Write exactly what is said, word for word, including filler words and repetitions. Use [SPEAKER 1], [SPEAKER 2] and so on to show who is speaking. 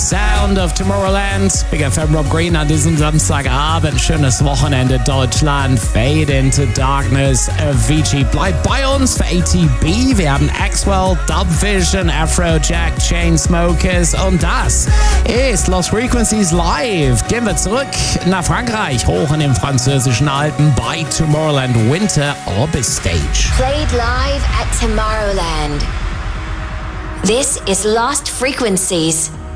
[SPEAKER 1] Sound of Tomorrowland. Big F M Rob Green an diesem Samstagabend. Schönes Wochenende Deutschland. Fade into Darkness. Avicii bleibt bei uns für A T B. Wir haben Axwell, Dubvision, Afrojack, Chainsmokers und das ist Lost Frequencies live. Gehen wir zurück nach Frankreich, hoch in den französischen Alpen bei Tomorrowland Winter Orbit Stage.
[SPEAKER 2] Played live at Tomorrowland. This is Lost Frequencies.